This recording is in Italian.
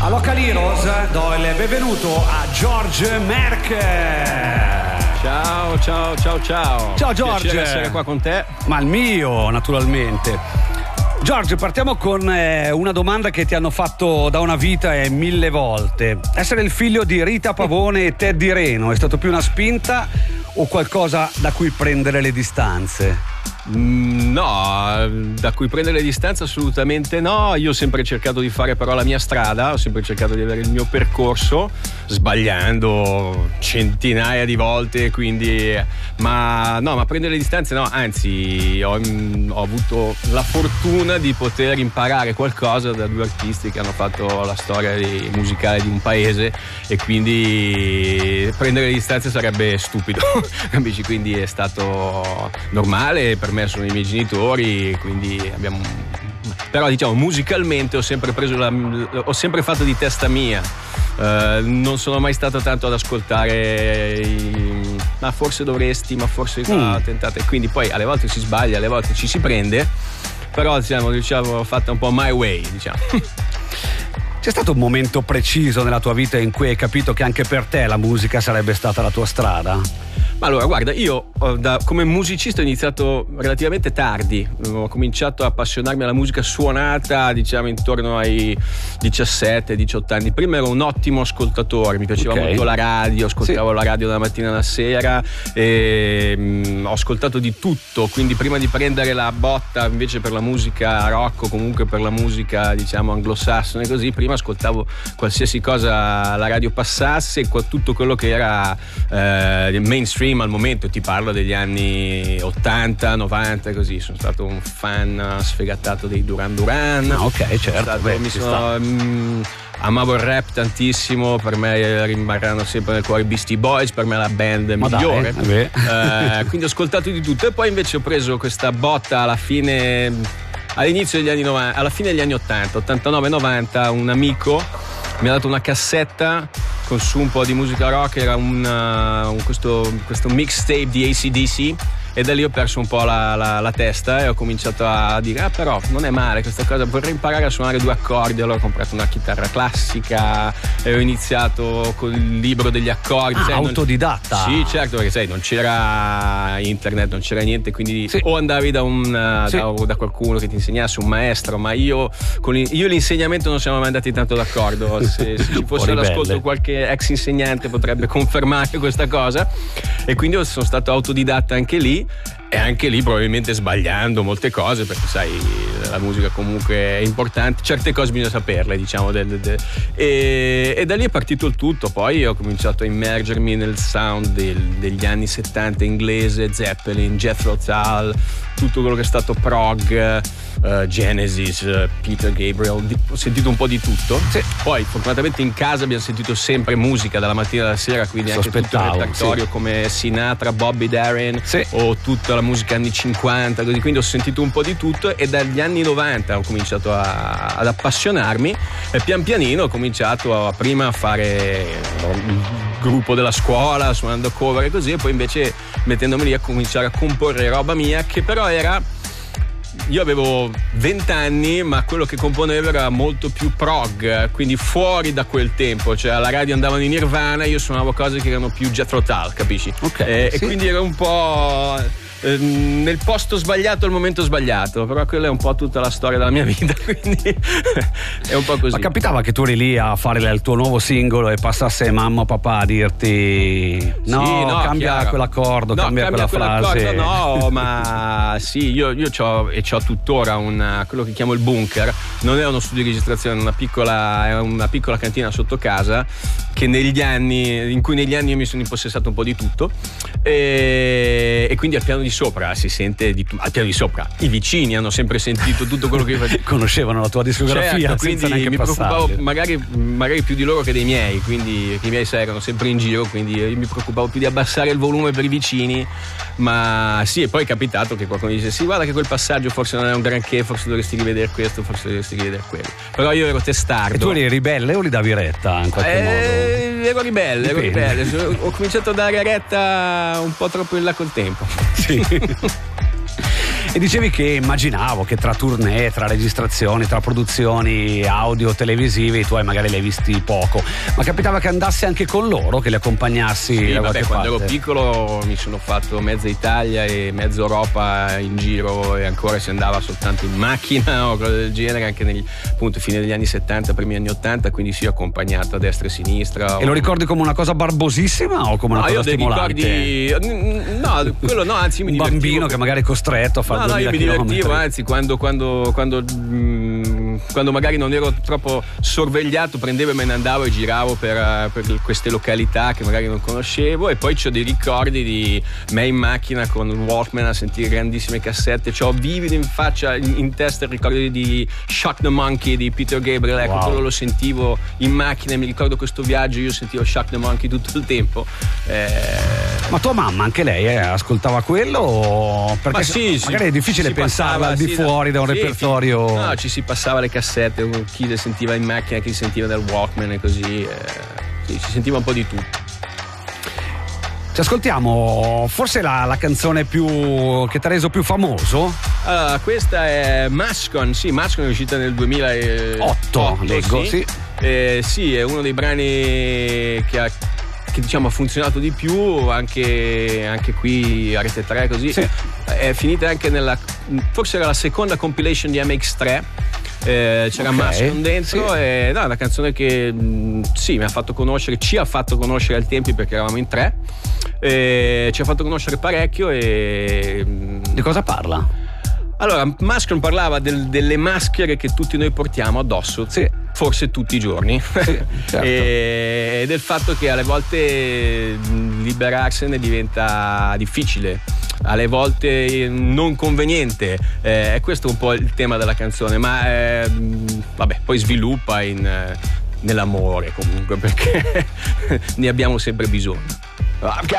Local Heroes do il benvenuto a George Merck. Ciao George. Piacere essere qua con te. Ma il mio, naturalmente. George, partiamo con una domanda che ti hanno fatto da una vita e 1000 volte. Essere il figlio di Rita Pavone e Teddy Reno è stato più una spinta o qualcosa da cui prendere le distanze? No, da cui prendere le distanze assolutamente no. Io ho sempre cercato di fare però la mia strada, ho sempre cercato di avere il mio percorso, sbagliando centinaia di volte, quindi ma prendere le distanze no, anzi ho avuto la fortuna di poter imparare qualcosa da due artisti che hanno fatto la storia musicale di un paese, e quindi prendere le distanze sarebbe stupido. Capisci? Quindi è stato normale, per me sono i miei genitori, quindi abbiamo. Però diciamo musicalmente ho sempre fatto di testa mia, non sono mai stato tanto ad ascoltare ma forse dovresti, ma forse tentate, quindi poi alle volte si sbaglia, alle volte ci si prende, però diciamo fatta un po' my way, diciamo. C'è stato un momento preciso nella tua vita in cui hai capito che anche per te la musica sarebbe stata la tua strada? Ma allora, guarda, io come musicista ho iniziato relativamente tardi, ho cominciato a appassionarmi alla musica suonata, diciamo, intorno ai 17-18 anni. Prima ero un ottimo ascoltatore, mi piaceva molto la radio, ascoltavo la radio dalla mattina alla sera, e ho ascoltato di tutto, quindi prima di prendere la botta invece per la musica rock o comunque per la musica, diciamo, anglosassone, così, prima ascoltavo qualsiasi cosa la radio passasse, tutto quello che era mainstream al momento. Ti parlo degli anni 80, 90, così. Sono stato un fan sfegatato dei Duran Duran. Ok, certo. Amavo il rap tantissimo, per me rimarranno sempre nel cuore i Beastie Boys, per me la band migliore. Quindi ho ascoltato di tutto, e poi invece ho preso questa botta all'inizio degli anni 90, alla fine degli anni 80, 89-90, un amico mi ha dato una cassetta con su un po' di musica rock, era questo mixtape di AC/DC, e da lì ho perso un po' la testa e ho cominciato a dire però non è male questa cosa, vorrei imparare a suonare due accordi. Allora ho comprato una chitarra classica e ho iniziato col libro degli accordi. Autodidatta? Sì, certo, perché sai, non c'era internet, non c'era niente, quindi o andavi da qualcuno che ti insegnasse, un maestro, ma io e l'insegnamento non siamo mai andati tanto d'accordo. Se ci fosse all'ascolto qualche ex insegnante potrebbe confermare questa cosa, e quindi sono stato autodidatta anche lì. E anche lì probabilmente sbagliando molte cose, perché sai, la musica comunque è importante, certe cose bisogna saperle, diciamo, e da lì è partito il tutto. Poi ho cominciato a immergermi nel sound degli anni 70 inglese, Zeppelin, Jethro Tull, tutto quello che è stato prog, Genesis, Peter Gabriel, ho sentito un po' di tutto. Poi fortunatamente in casa abbiamo sentito sempre musica dalla mattina alla sera, quindi anche tutto il repertorio come Sinatra, Bobby Darin, o tutta la musica anni 50, così. Quindi ho sentito un po' di tutto, e dagli anni 90 ho cominciato ad appassionarmi, e pian pianino ho cominciato prima a fare il gruppo della scuola, suonando cover e così, e poi invece mettendomi lì a cominciare a comporre roba mia, che però io avevo 20 anni, ma quello che componevo era molto più prog, quindi fuori da quel tempo. Cioè alla radio andavano in Nirvana, io suonavo cose che erano più Jethro Tull, capisci? E quindi era un po' nel posto sbagliato al momento sbagliato, però quella è un po' tutta la storia della mia vita, quindi è un po' così. Ma capitava che tu eri lì a fare il tuo nuovo singolo e passasse mamma o papà a dirti cambia chiaro. Quell'accordo, cambia quella frase? No, ma sì, io c'ho tuttora quello che chiamo il bunker. Non è uno studio di registrazione, è una piccola cantina sotto casa, che negli anni io mi sono impossessato un po' di tutto, e quindi al piano di sopra si sente al piano di sopra i vicini hanno sempre sentito tutto quello che io facevo. Conoscevano la tua discografia, certo, quindi mi preoccupavo magari più di loro che dei miei, quindi che i miei erano sempre in giro, quindi io mi preoccupavo più di abbassare il volume per i vicini. Ma sì, e poi è capitato che qualcuno dice sì, guarda che quel passaggio forse non è un granché, forse dovresti rivedere questo, forse dovresti rivedere quello. Però io ero testardo. E tu eri ribelle o li davi retta in qualche modo? Ero ribelle. Ho cominciato a dare retta un po' troppo in là col tempo. Sì. E dicevi che immaginavo che tra tournée, tra registrazioni, tra produzioni audio televisive tu magari li hai visti poco, ma capitava che andassi anche con loro, che li accompagnassi? Sì, vabbè, quando ero piccolo mi sono fatto mezza Italia e mezza Europa in giro, e ancora si andava soltanto in macchina o cose del genere, anche negli, appunto, fine degli anni 70, primi anni 80, quindi sì, accompagnato a destra e sinistra. E lo ricordi come una cosa barbosissima o come una cosa stimolante? No, quello no, anzi mi divertivo. Un bambino che magari è costretto a fare 2000 io mi divertivo, chilometri. anzi quando magari non ero troppo sorvegliato, prendevo e me ne andavo e giravo per queste località che magari non conoscevo, e poi c'ho dei ricordi di me in macchina con il Walkman a sentire grandissime cassette. C'ho vivido in faccia, in testa il ricordo di Shock the Monkey di Peter Gabriel, ecco, wow. Quello lo sentivo in macchina e mi ricordo questo viaggio, io sentivo Shock the Monkey tutto il tempo. Ma tua mamma anche lei ascoltava quello? Perché sì, magari è difficile pensarla al di fuori da un repertorio. Sì. No, ci si passava le cassette, chi le sentiva in macchina, chi le sentiva nel Walkman e così, sì, si sentiva un po' di tutto. Ci ascoltiamo forse la canzone che ti ha reso più famoso? Allora, questa è Mashcon, sì, Mashcon è uscita nel 2008, leggo, sì. Sì, è uno dei brani che diciamo ha funzionato di più anche qui a Rete 3, così. Sì. È finita anche forse era la seconda compilation di MX3. C'era Mashcon dentro, sì. È una canzone che sì, ci ha fatto conoscere ai tempi perché eravamo in 3, ci ha fatto conoscere parecchio. Di cosa parla? Allora, Mashcon parlava delle maschere che tutti noi portiamo addosso, sì. Forse tutti i giorni, sì, certo. E del fatto che alle volte liberarsene diventa difficile, alle volte non conveniente, questo è un po' il tema della canzone, ma vabbè, poi sviluppa nell'amore comunque, perché ne abbiamo sempre bisogno.